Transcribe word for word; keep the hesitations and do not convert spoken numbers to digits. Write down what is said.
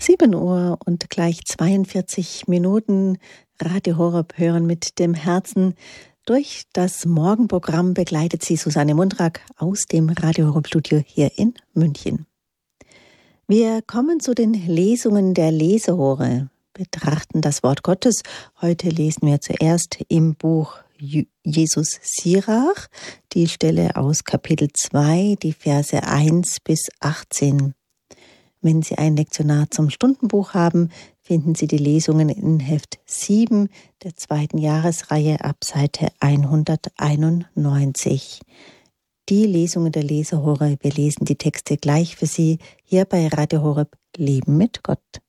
sieben Uhr und gleich zweiundvierzig Minuten Radio Horeb hören mit dem Herzen. Durch das Morgenprogramm begleitet sie Susanne Mundrak aus dem Radio Horeb Studio hier in München. Wir kommen zu den Lesungen der Lesehure, betrachten das Wort Gottes. Heute lesen wir zuerst im Buch Jesus Sirach, die Stelle aus Kapitel zwei, die Verse eins bis achtzehn. Wenn Sie ein Lektionar zum Stundenbuch haben, finden Sie die Lesungen in Heft sieben der zweiten Jahresreihe ab Seite hunderteinundneunzig. Die Lesungen der Lesehure, wir lesen die Texte gleich für Sie hier bei Radio Horeb Leben mit Gott.